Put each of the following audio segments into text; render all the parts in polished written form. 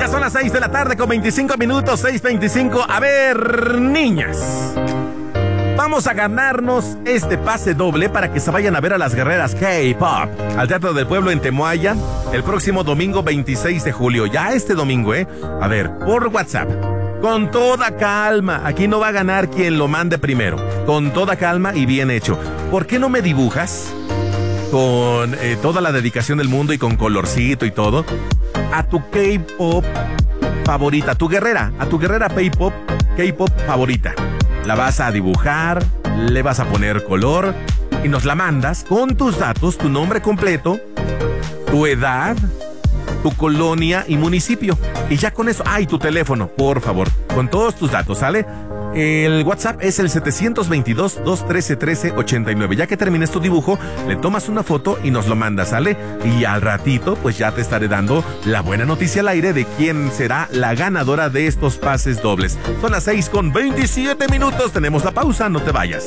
son las 6 de la tarde con 25 minutos, 6:25. A ver, niñas, vamos a ganarnos este pase doble para que se vayan a ver a las guerreras K-Pop al Teatro del Pueblo en Temoaya el próximo domingo 26 de julio. Ya este domingo, A ver, por WhatsApp. Con toda calma. Aquí no va a ganar quien lo mande primero. Con toda calma y bien hecho. ¿Por qué no me dibujas con toda la dedicación del mundo y con colorcito y todo a tu K-Pop favorita, a tu guerrera K-Pop favorita? La vas a dibujar, le vas a poner color y nos la mandas con tus datos, tu nombre completo, tu edad, tu colonia y municipio. Y ya con eso, y tu teléfono, por favor, con todos tus datos, ¿sale? El WhatsApp es el 722-213-1389. Ya que termines tu dibujo, le tomas una foto y nos lo mandas, ¿sale? Y al ratito, pues ya te estaré dando la buena noticia al aire de quién será la ganadora de estos pases dobles. Son las 6:27 minutos. Tenemos la pausa, no te vayas.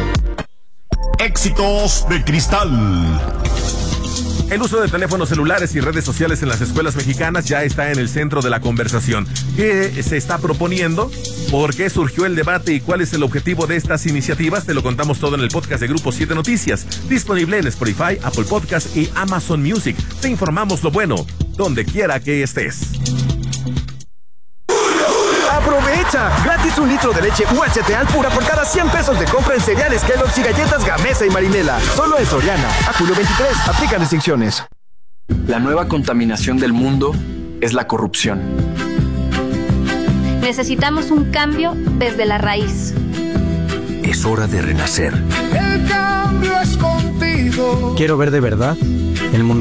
Éxitos de Cristal. El uso de teléfonos celulares y redes sociales en las escuelas mexicanas ya está en el centro de la conversación. ¿Qué se está proponiendo? ¿Por qué surgió el debate y cuál es el objetivo de estas iniciativas? Te lo contamos todo en el podcast de Grupo 7 Noticias, disponible en Spotify, Apple Podcast y Amazon Music. Te informamos lo bueno, donde quiera que estés. ¡Aprovecha! Gratis 1 litro de leche UHT Alpura por cada 100 pesos de compra en cereales Kellogg's y galletas Gamesa y Marinela. Solo en Soriana. A julio 23. Aplican restricciones. La nueva contaminación del mundo es la corrupción. Necesitamos un cambio desde la raíz. Es hora de renacer. El cambio es contigo. Quiero ver de verdad el mundo